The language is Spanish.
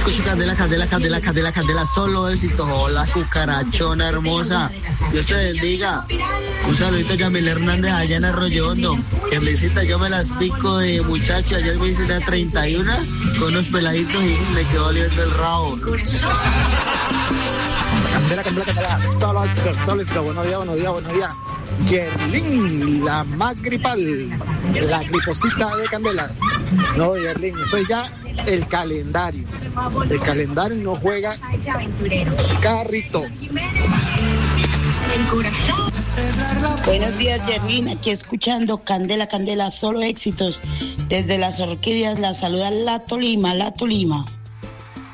Escucho Candela, Candela, Candela, Candela, Candela, solo éxito. Hola, cucarachona hermosa. Dios te bendiga. Un saludito a Yamil Hernández allá en Arroyo Hondo. Que visita, yo me las pico de muchacho. Ayer me hice una 31 con unos peladitos y me quedó oliendo el rabo. Candela, Candela, Candela, solo éxito. Buenos días, buenos días, buenos días. Yerlin, la más gripal, la griposita de Candela. No, Yerlin, eso es ya el calendario. El calendario no juega carrito. Buenos días, Yerlin, aquí escuchando Candela, Candela, solo éxitos. Desde las Orquídeas la saluda La Tolima, La Tolima.